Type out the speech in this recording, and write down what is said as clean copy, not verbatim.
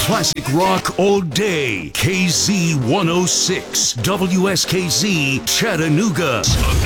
Classic rock all day. KZ 106. WSKZ Chattanooga.